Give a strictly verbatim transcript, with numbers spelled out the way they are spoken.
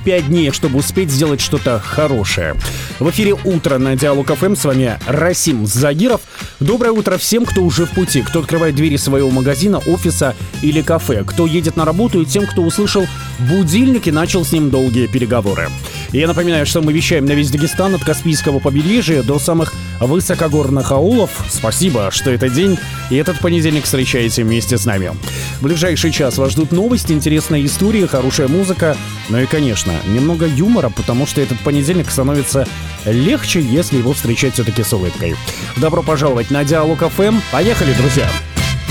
пять дней, чтобы успеть сделать что-то хорошее. В эфире «Утро» на Диалог эф эм. С вами Расим Загиров. Доброе утро всем, кто уже в пути, кто открывает двери своего магазина, офиса или кафе, кто едет на работу, и тем, кто услышал будильник и начал с ним долгие переговоры. И я напоминаю, что мы вещаем на весь Дагестан от Каспийского побережья до самых высокогорных аулов. Спасибо, что этот день и этот понедельник встречаете вместе с нами. В ближайший час вас ждут новости, интересные истории, хорошая музыка, ну и, конечно, немного юмора, потому что этот понедельник становится легче, если его встречать все-таки с улыбкой. Добро пожаловать на Диалог эф эм. Поехали, друзья!